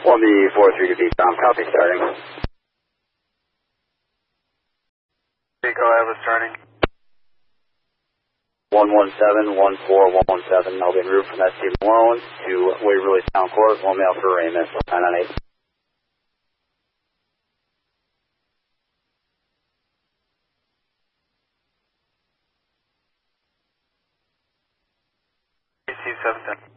1B43 to B, copy starting. Go ahead with starting. 117-14117, I'll be en route from ST Malone to Waverly Town Court, 1 mail for arraignment, 9 on 8. AC 710.